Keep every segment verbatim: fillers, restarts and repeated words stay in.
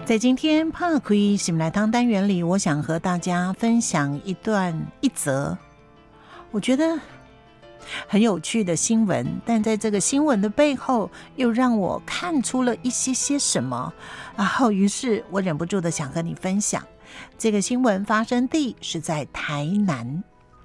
在今天怕亏醒来汤单元里，我想和大家分享一段一则我觉得很有趣的新闻，但在这个新闻的背后又让我看出了一些些什么，然后于是我忍不住的想和你分享。这个新闻发生地是在台南，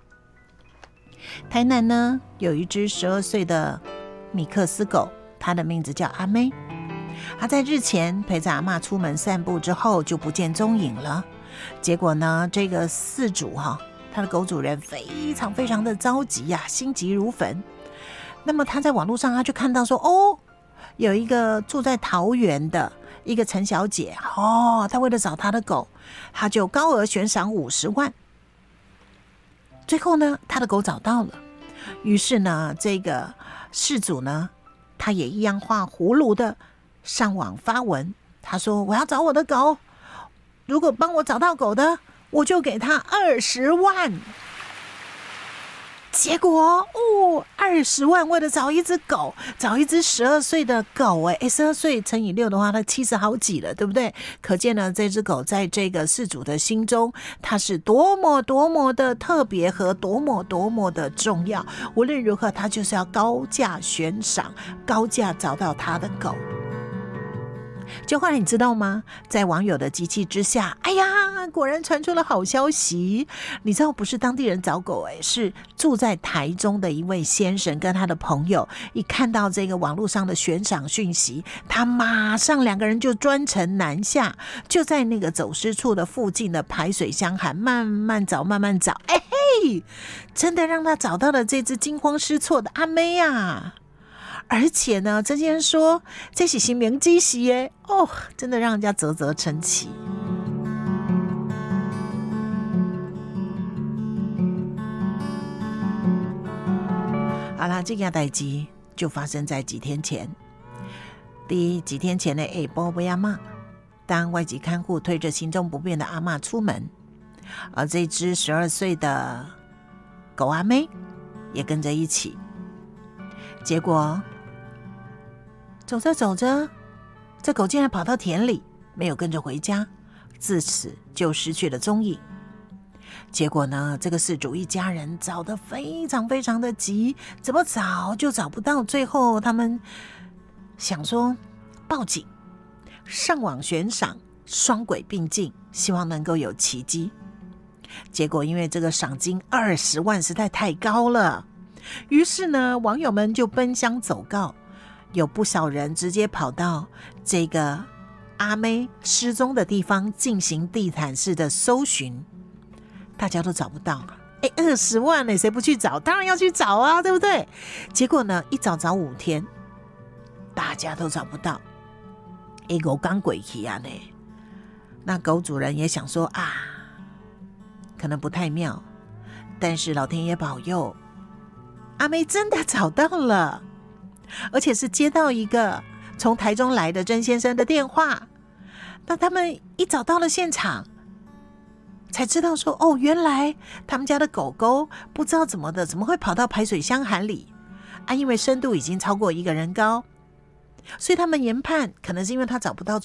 台南呢有一只十二岁的米克斯狗，它的名字叫阿妹。他在日前陪着阿嬷出门散步之后就不见踪影了，结果呢这个饲主哈、啊，他的狗主人非常非常的着急呀、啊，心急如焚。那么他在网络上他就看到说，哦，有一个住在桃园的一个陈小姐，哦，她为了找她的狗，她就高额悬赏五十万。最后呢，她的狗找到了，于是呢，这个饲主呢，他也一样画葫芦的上网发文，他说我要找我的狗，如果帮我找到狗的，我就给他二十万。结果哦，二十万为了找一只狗，找一只十二岁的狗，哎，十二岁乘以六的话，它七十好几了，对不对？可见呢，这只狗在这个饲主的心中，它是多么多么的特别和多么多么的重要。无论如何，它就是要高价悬赏，高价找到他的狗。就后来你知道吗？在网友的集气之下，哎呀，果然传出了好消息。你知道不是当地人找狗，哎，是住在台中的一位先生跟他的朋友，一看到这个网络上的悬赏讯息，他马上两个人就专程南下，就在那个走失处的附近的排水箱涵慢慢找慢慢找，哎嘿，真的让他找到了这只惊慌失措的阿妹啊！而且呢，这些人说这是新名机喜耶，哦，真的让人家啧啧称奇。好啦，这件代志就发生在几天前。第几天前的下晡尾阿嬷，当外籍看护推着行动不便的阿嬷出门，而这只十二岁的狗阿妹也跟着一起。结果走着走着，这狗竟然跑到田里，没有跟着回家，自此就失去了踪影。结果呢，这个饲主一家人找得非常非常的急，怎么找就找不到。最后他们想说报警，上网悬赏，双轨并进，希望能够有奇迹。结果因为这个赏金二十万实在太高了，于是呢，网友们就奔相走告。有不少人直接跑到这个阿妹失踪的地方进行地毯式的搜寻，大家都找不到。哎，二十万呢，谁不去找？当然要去找啊，对不对？结果呢，一找找五天，大家都找不到。哎，狗刚鬼去啊呢，那狗主人也想说啊，可能不太妙，但是老天爷保佑，阿妹真的找到了。而且是接到一个从台中来的曾先生的电话，那他们一找到了现场，才知道说，哦，原来他们家的狗狗不知道怎么的，怎么会跑到排水箱涵里啊？因为深度已经超过一个人高，所以他们研判可能是因为他找不到